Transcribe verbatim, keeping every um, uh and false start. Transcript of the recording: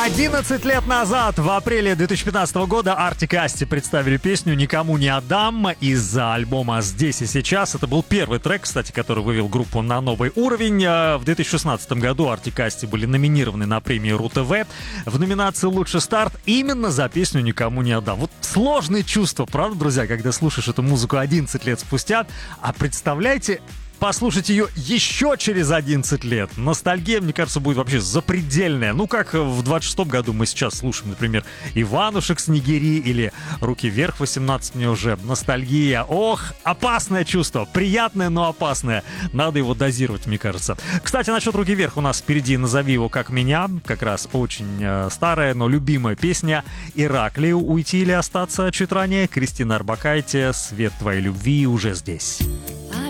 одиннадцать лет назад, в апреле две тысячи пятнадцатого года, Arctic Asti представили песню «Никому не отдам» из-за альбома «Здесь и сейчас». Это был первый трек, кстати, который вывел группу на новый уровень. В две тысячи шестнадцатом году Arctic Asti были номинированы на премию РУ-ТВ в номинации «Лучший старт» именно за песню «Никому не отдам». Вот сложные чувства, правда, друзья, когда слушаешь эту музыку одиннадцать лет спустя. А представляете, послушать ее еще через одиннадцать лет. Ностальгия, мне кажется, будет вообще запредельная. Ну, как в двадцать шестом году мы сейчас слушаем, например, «Иванушек Снегири» или «Руки вверх» восемнадцать мне уже. Ностальгия. Ох, опасное чувство. Приятное, но опасное. Надо его дозировать, мне кажется. Кстати, насчет «Руки вверх» у нас впереди «Назови его как меня». Как раз очень э, старая, но любимая песня. «Ираклию. Уйти или остаться» чуть ранее. Кристина Орбакайте. «Свет твоей любви» уже здесь.